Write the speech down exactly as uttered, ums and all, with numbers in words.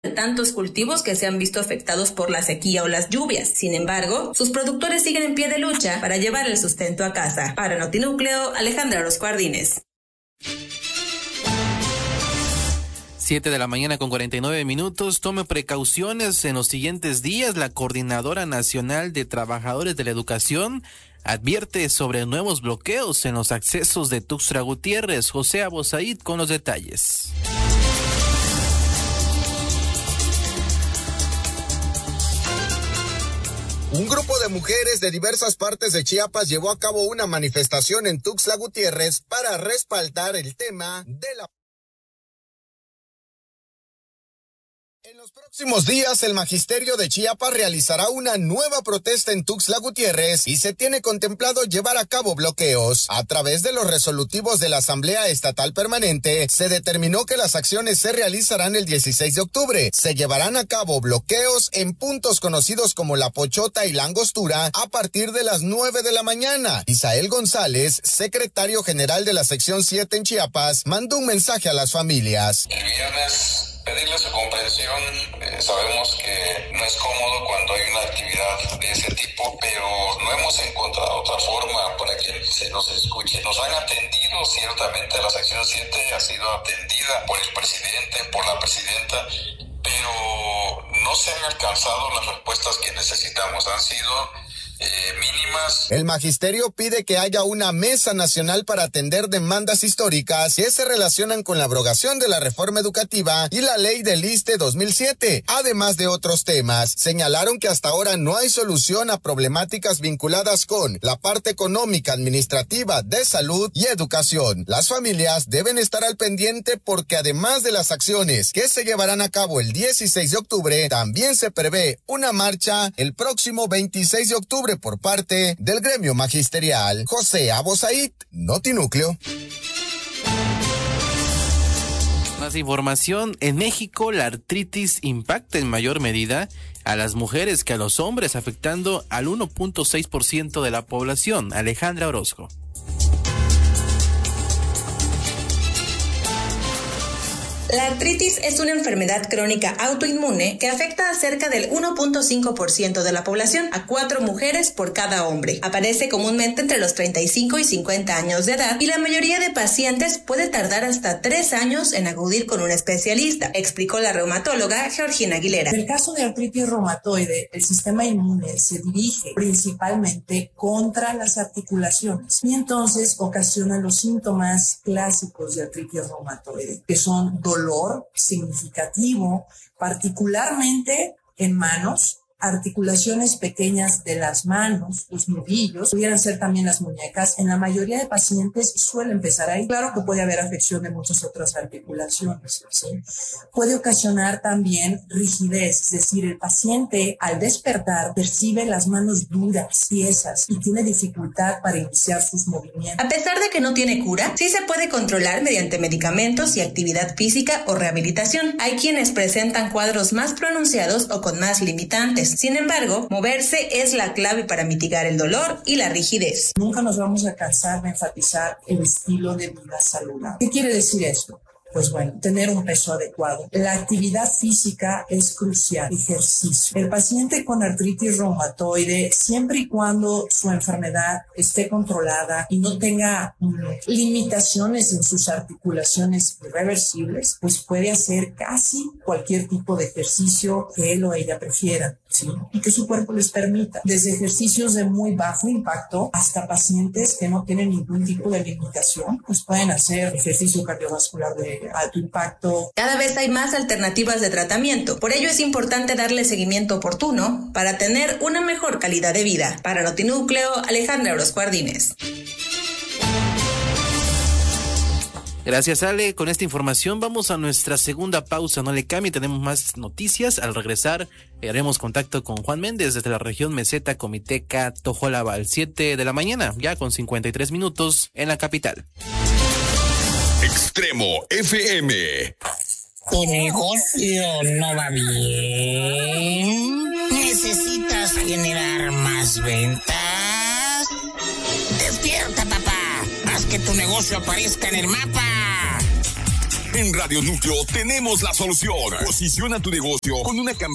tantos cultivos que se han visto afectados por la sequía o las lluvias. Sin embargo, sus productores siguen en pie de lucha para llevar el sustento a casa. Para Notinúcleo, Alejandra Orozco Ardínez. siete de la mañana con cuarenta y nueve minutos. Tome precauciones en los siguientes días. La Coordinadora Nacional de Trabajadores de la Educación advierte sobre nuevos bloqueos en los accesos de Tuxtla Gutiérrez. José Abosaid con los detalles. Un grupo de mujeres de diversas partes de Chiapas llevó a cabo una manifestación en Tuxtla Gutiérrez para respaldar el tema de la... En los próximos días, el Magisterio de Chiapas realizará una nueva protesta en Tuxtla Gutiérrez y se tiene contemplado llevar a cabo bloqueos. A través de los resolutivos de la Asamblea Estatal Permanente, se determinó que las acciones se realizarán el dieciséis de octubre. Se llevarán a cabo bloqueos en puntos conocidos como La Pochota y La Angostura a partir de las nueve de la mañana. Isael González, secretario general de la sección siete en Chiapas, mandó un mensaje a las familias. El viernes pedirle su comprensión, eh, sabemos que no es cómodo cuando hay una actividad de ese tipo, pero no hemos encontrado otra forma para que se nos escuche. Nos han atendido, ciertamente la sección siete ha sido atendida por el presidente, por la presidenta, pero no se han alcanzado las respuestas que necesitamos, han sido Eh, mínimas. El magisterio pide que haya una mesa nacional para atender demandas históricas que se relacionan con la abrogación de la reforma educativa y la ley del ISSSTE dos mil siete, además de otros temas. Señalaron que hasta ahora no hay solución a problemáticas vinculadas con la parte económica, administrativa, de salud y educación. Las familias deben estar al pendiente porque además de las acciones que se llevarán a cabo el dieciséis de octubre, también se prevé una marcha el próximo veintiséis de octubre por parte del gremio magisterial. José Abosaid, Notinúcleo. Más información. En México, la artritis impacta en mayor medida a las mujeres que a los hombres, afectando al uno punto seis por ciento de la población. Alejandra Orozco. La artritis es una enfermedad crónica autoinmune que afecta a cerca del uno punto cinco por ciento de la población, a cuatro mujeres por cada hombre. Aparece comúnmente entre los treinta y cinco y cincuenta años de edad y la mayoría de pacientes puede tardar hasta tres años en acudir con un especialista, explicó la reumatóloga Georgina Aguilera. En el caso de artritis reumatoide, el sistema inmune se dirige principalmente contra las articulaciones y entonces ocasiona los síntomas clásicos de artritis reumatoide, que son dolor dolor significativo, particularmente en manos, articulaciones pequeñas de las manos, los nudillos, pudieran ser también las muñecas. En la mayoría de pacientes suele empezar ahí. Claro que puede haber afección de muchas otras articulaciones, ¿sí? Puede ocasionar también rigidez, es decir, el paciente al despertar percibe las manos duras, tiesas y tiene dificultad para iniciar sus movimientos. A pesar de que no tiene cura, sí se puede controlar mediante medicamentos y actividad física o rehabilitación. Hay quienes presentan cuadros más pronunciados o con más limitantes. Sin embargo, moverse es la clave para mitigar el dolor y la rigidez. Nunca nos vamos a cansar de enfatizar el estilo de vida saludable. ¿Qué quiere decir esto? Pues bueno, tener un peso adecuado. La actividad física es crucial, ejercicio. El paciente con artritis reumatoide, siempre y cuando su enfermedad esté controlada y no tenga um, limitaciones en sus articulaciones irreversibles, pues puede hacer casi cualquier tipo de ejercicio que él o ella prefiera, ¿sí? Y que su cuerpo les permita. Desde ejercicios de muy bajo impacto hasta pacientes que no tienen ningún tipo de limitación, pues pueden hacer ejercicio cardiovascular de alto impacto. Cada vez hay más alternativas de tratamiento, por ello es importante darle seguimiento oportuno para tener una mejor calidad de vida. Para Notinúcleo, Alejandra Orozco Ardínez. Gracias, Ale. Con esta información vamos a nuestra segunda pausa. No le cambie, tenemos más noticias. Al regresar haremos contacto con Juan Méndez desde la región Meseta, Comiteca, Tojolabal. siete de la mañana, ya con cincuenta y tres minutos en la capital. Extremo F M. ¿Tu negocio no va bien? ¿Necesitas generar más ventas? ¡Despierta, papá! ¡Haz que tu negocio aparezca en el mapa! En Radio Núcleo tenemos la solución. Posiciona tu negocio con una campaña